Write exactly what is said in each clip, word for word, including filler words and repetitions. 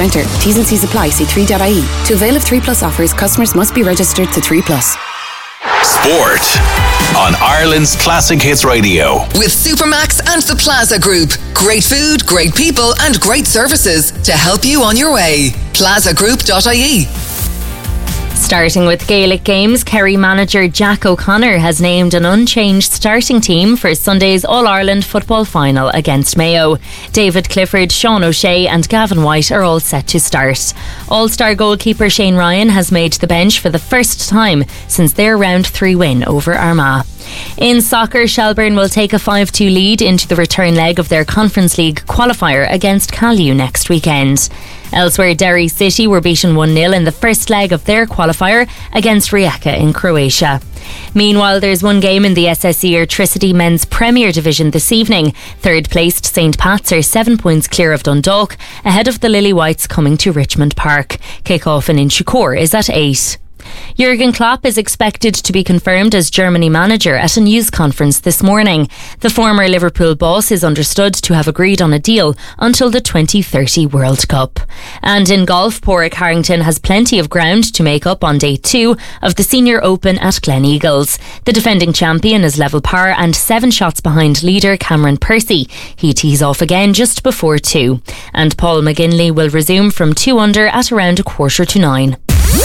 enter. T's and C's apply. See three dot I E. To avail of three Plus offers, customers must be registered to three Plus. Sport on Ireland's Classic Hits Radio. With Supermax and the Plaza Group. Great food, great people and great services to help you on your way. plaza group dot I E. Starting with Gaelic games, Kerry manager Jack O'Connor has named an unchanged starting team for Sunday's All-Ireland football final against Mayo. David Clifford, Sean O'Shea and Gavin White are all set to start. All-star goalkeeper Shane Ryan has made the bench for the first time since their round three win over Armagh. In soccer, Shelbourne will take a five two lead into the return leg of their Conference League qualifier against Callew next weekend. Elsewhere, Derry City were beaten one nil in the first leg of their qualifier against Rijeka in Croatia. Meanwhile, there's one game in the S S E Airtricity Men's Premier Division this evening. Third placed Saint Pat's are seven points clear of Dundalk, ahead of the Lily Whites coming to Richmond Park. Kick-off in Inchicore is at eight. Jurgen Klopp is expected to be confirmed as Germany manager at a news conference this morning. The former Liverpool boss is understood to have agreed on a deal until the twenty thirty World Cup. And in golf, Padraig Harrington has plenty of ground to make up on day two of the Senior Open at Gleneagles. The defending champion is level par and seven shots behind leader Cameron Percy. He tees off again just before two. And Paul McGinley will resume from two under at around a quarter to nine.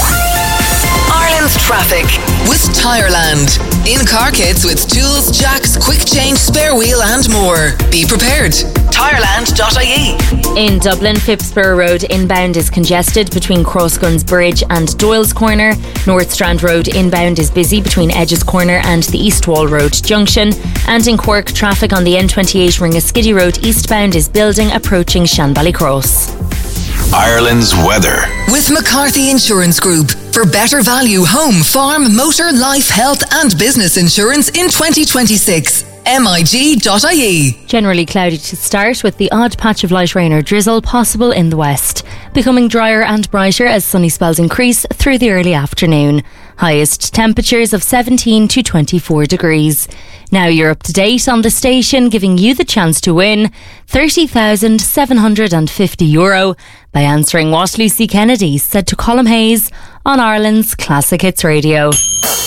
Traffic with Tireland. In car kits with tools, jacks, quick change, spare wheel and more. Be prepared. Tireland dot I E. In Dublin, Phipsborough Road inbound is congested between Crossguns Bridge and Doyle's Corner. North Strand Road inbound is busy between Edges Corner and the East Wall Road junction. And in Cork, traffic on the N twenty-eight Ringaskiddy Road eastbound is building approaching Shanbally Cross. Ireland's weather. With McCarthy Insurance Group. For better value home, farm, motor, life, health and business insurance in twenty twenty-six. M I G dot I E. Generally cloudy to start with the odd patch of light rain or drizzle possible in the west. Becoming drier and brighter as sunny spells increase through the early afternoon. Highest temperatures of seventeen to twenty-four degrees. Now you're up to date on the station, giving you the chance to win thirty thousand seven hundred fifty euro by answering what Lucy Kennedy said to Colm Hayes on Ireland's Classic Hits Radio.